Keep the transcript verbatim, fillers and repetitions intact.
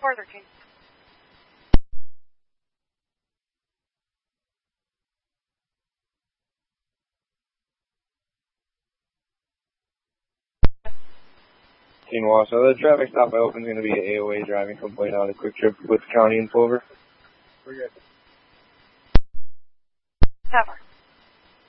further, King. King Wausau, the traffic stop I open is going to be an A O A driving complaint on a quick trip with County and Plover. Cover.